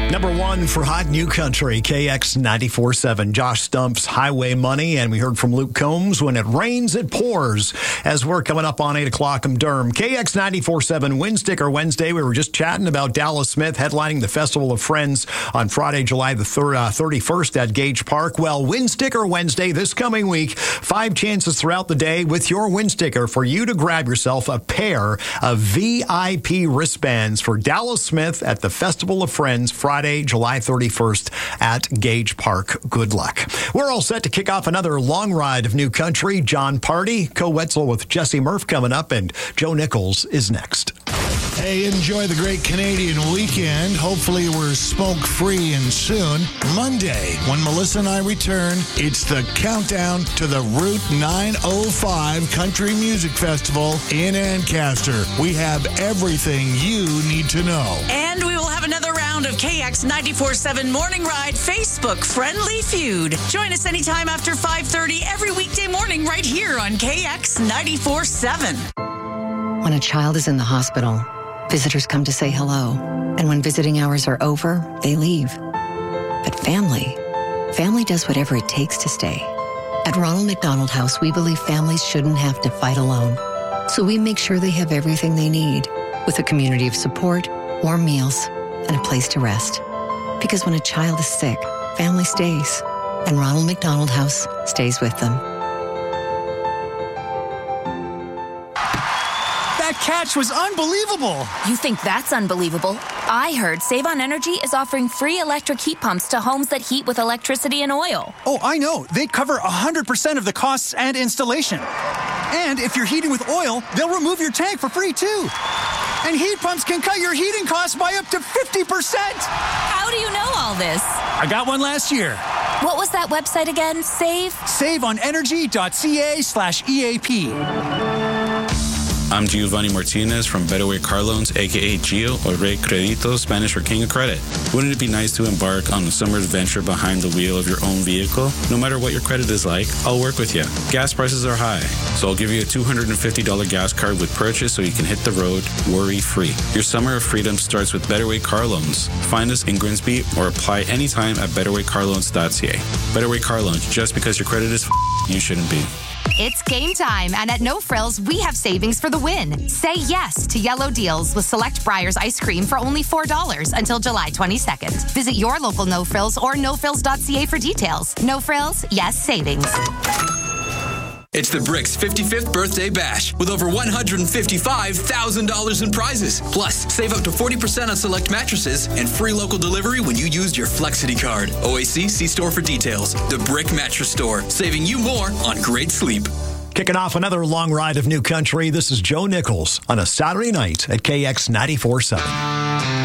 Number one for Hot New Country, KX 94.7. Josh Stump's Highway Money. And we heard from Luke Combs, When It Rains, It Pours. As we're coming up on 8 o'clock in Durham. KX 94.7 Win Sticker Wednesday. We were just chatting about Dallas Smith headlining the Festival of Friends on Friday, July the 31st at Gage Park. Well, Win Sticker Wednesday this coming week. 5 chances throughout the day with your Win Sticker for you to grab yourself a pair of VIP wristbands for Dallas Smith at the Festival of Friends Friday, July 31st at Gage Park. Good luck. We're all set to kick off another long ride of New Country. John Party, co-Wetzel with Jesse Murph coming up, and Joe Nichols is next. Hey, enjoy the great Canadian weekend. Hopefully we're smoke-free and soon. Monday, when Melissa and I return, it's the countdown to the Route 905 Country Music Festival in Ancaster. We have everything you need to know. And we will have another round of KX 94.7 Morning Ride Facebook Friendly Feud. Join us anytime after 5:30 every weekday morning right here on KX 94.7. When a child is in the hospital, visitors come to say hello. And when visiting hours are over, they leave. But family does whatever it takes to stay. At Ronald McDonald House, we believe families shouldn't have to fight alone. So we make sure they have everything they need, with a community of support, warm meals, and a place to rest. Because when a child is sick, family stays. And Ronald McDonald House stays with them. That catch was unbelievable. You think that's unbelievable? I heard Save on Energy is offering free electric heat pumps to homes that heat with electricity and oil. Oh, I know. They cover 100% of the costs and installation. And if you're heating with oil, they'll remove your tank for free, too. And heat pumps can cut your heating costs by up to 50%. How do you know all this? I got one last year. What was that website again? SaveOnEnergy.ca/EAP. I'm Giovanni Martinez from Better Way Car Loans, a.k.a. Gio, or Rey Credito, Spanish for King of Credit. Wouldn't it be nice to embark on a summer adventure behind the wheel of your own vehicle? No matter what your credit is like, I'll work with you. Gas prices are high, so I'll give you a $250 gas card with purchase so you can hit the road worry-free. Your summer of freedom starts with Better Way Car Loans. Find us in Grimsby or apply anytime at betterwaycarloans.ca. Better Way Car Loans, just because your credit is you shouldn't be. It's game time, and at No Frills, we have savings for the win. Say yes to yellow deals with select Breyers ice cream for only $4 until July 22nd. Visit your local No Frills or nofrills.ca for details. No Frills, yes savings. It's the Bricks 55th Birthday Bash with over $155,000 in prizes. Plus, save up to 40% on select mattresses and free local delivery when you used your Flexity card. OAC, see store for details. The Brick Mattress Store, saving you more on great sleep. Kicking off another long ride of New Country, this is Joe Nichols on a Saturday night at KX 94.7.